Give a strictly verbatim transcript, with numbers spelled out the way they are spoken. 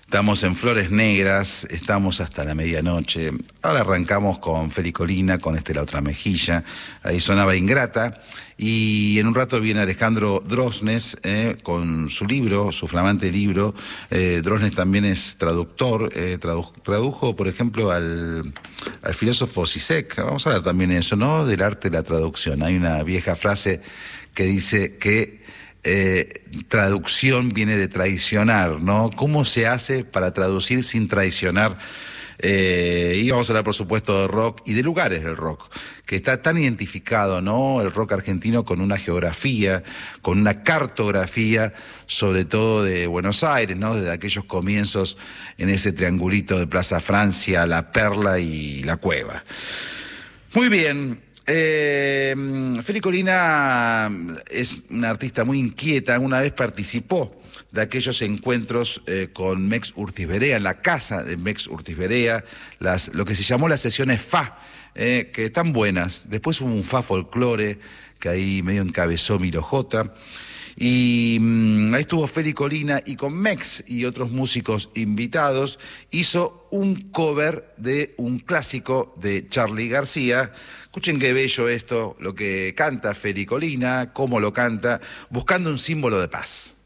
Estamos en Flores Negras, estamos hasta la medianoche. Ahora arrancamos con Feli Colina, con este La Otra Mejilla. Ahí sonaba Ingrata. Y en un rato viene Alejandro Drosnes eh, con su libro, su flamante libro. Eh, Drosnes también es traductor. Eh, tradu tradujo, por ejemplo, al, al filósofo Zizek. Vamos a hablar también de eso, ¿no? Del arte de la traducción. Hay una vieja frase que dice que Eh, traducción viene de traicionar, ¿no? ¿Cómo se hace para traducir sin traicionar? Eh, y vamos a hablar, por supuesto, de rock y de lugares del rock, que está tan identificado, ¿no? El rock argentino con una geografía, con una cartografía, sobre todo de Buenos Aires, ¿no? Desde aquellos comienzos en ese triangulito de Plaza Francia, La Perla y La Cueva. Muy bien. Eh, Feli Colina es una artista muy inquieta. Alguna vez participó de aquellos encuentros eh, con Mex Urtiz Berea, en la casa de Mex Urtiz Berea, las, lo que se llamó las sesiones Fa, eh, que están buenas. Después hubo un Fa folclore, que ahí medio encabezó Miro J. Y mmm, ahí estuvo Feli Colina, y con Mex y otros músicos invitados hizo un cover de un clásico de Charly García. Escuchen qué bello esto, lo que canta Feli Colina, cómo lo canta, buscando un símbolo de paz.